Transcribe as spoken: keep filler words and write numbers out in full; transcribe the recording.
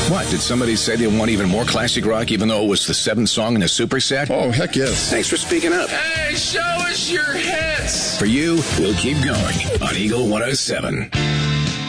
What, did somebody say they want even more classic rock even though it was the seventh song in a superset? Oh, heck yes. Thanks for speaking up. Hey, show us your hits. For you, we'll keep going on Eagle one oh seven.